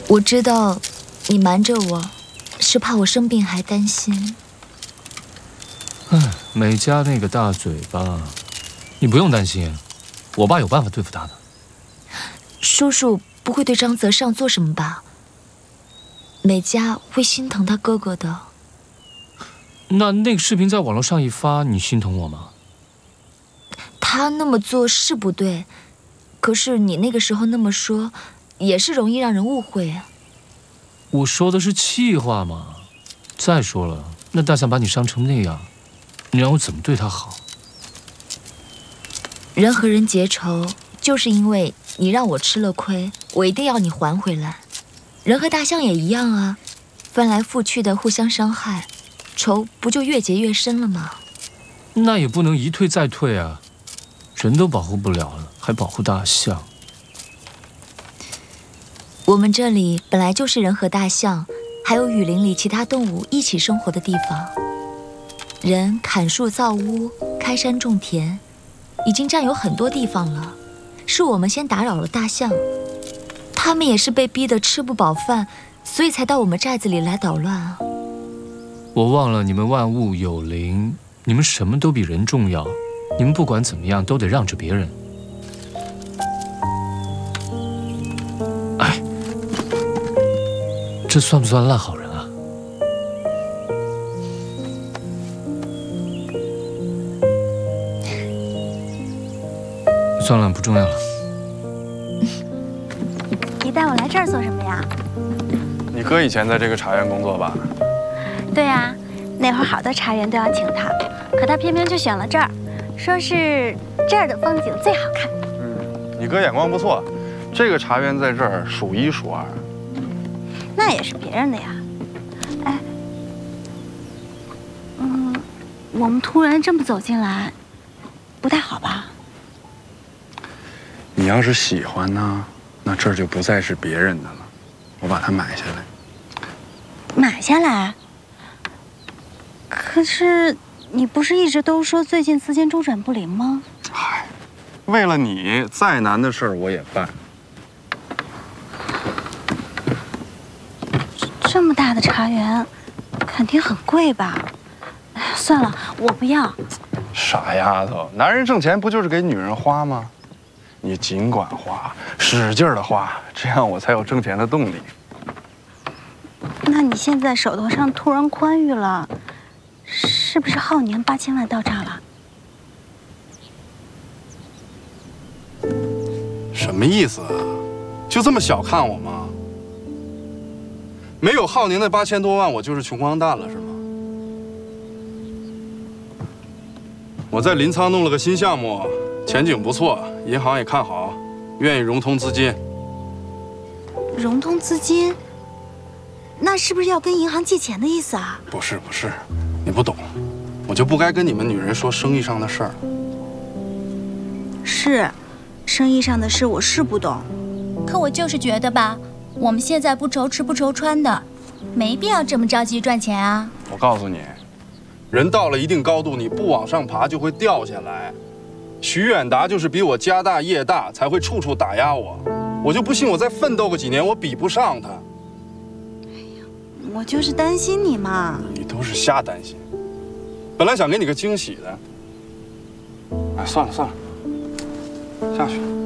我知道你瞒着我，是怕我生病还担心。 美嘉那个大嘴巴，你不用担心，我爸有办法对付他的。 叔叔不会对张泽尚做什么吧？美嘉会心疼他哥哥的。 那个视频在网络上一发，你心疼我吗？ 他那么做是不对，可是你那个时候那么说，也是容易让人误会。 我说的是气话嘛。再说了，那大象把你伤成那样，你让我怎么对他好？ 人和人结仇，就是因为你让我吃了亏，我一定要你还回来。人和大象也一样啊，翻来覆去的互相伤害，仇不就越结越深了吗？ 那也不能一退再退啊，人都保护不了了，还保护大象。 我们这里本来就是人和大象，还有雨林里其他动物一起生活的地方。人砍树造屋，开山种田，已经占有很多地方了，是我们先打扰了大象。他们也是被逼得吃不饱饭，所以才到我们寨子里来捣乱啊。 我忘了你们万物有灵，你们什么都比人重要，你们不管怎么样都得让着别人。哎，这算不算烂好人啊？算了，不重要了。 你带我来这儿做什么呀？ 你哥以前在这个茶园工作吧？ 对呀，那会儿好多茶园都要请他，可他偏偏就选了这儿，说是这儿的风景最好看。 你哥眼光不错，这个茶园在这儿数一数二。 那也是别人的呀。哎，我们突然这么走进来，不太好吧？ 你要是喜欢呢，那这儿就不再是别人的了，我把它买下来。 买下来？可是你不是一直都说最近资金周转不灵吗？ 嗨，为了你，再难的事儿我也办。 这么大的茶园，肯定很贵吧？哎，算了，我不要。 傻丫头，男人挣钱不就是给女人花吗？你尽管花，使劲的花，这样我才有挣钱的动力。 那你现在手头上突然宽裕了，是不是浩年8000万到账了？ 什么意思啊？就这么小看我吗？没有浩宁的8000多万，我就是穷光蛋了，是吗？我在临沧弄了个新项目，前景不错，银行也看好，愿意融通资金。 融通资金？那是不是要跟银行借钱的意思啊？ 不是，你不懂，我就不该跟你们女人说生意上的事儿。 是，生意上的事我是不懂， 可我就是觉得吧，我们现在不愁吃不愁穿的，没必要这么着急赚钱啊。 我告诉你，人到了一定高度，你不往上爬就会掉下来。徐远达就是比我家大业大，才会处处打压我。我就不信我再奋斗个几年，我比不上他。 我就是担心你嘛。 你都是瞎担心。本来想给你个惊喜的。哎，算了，下去。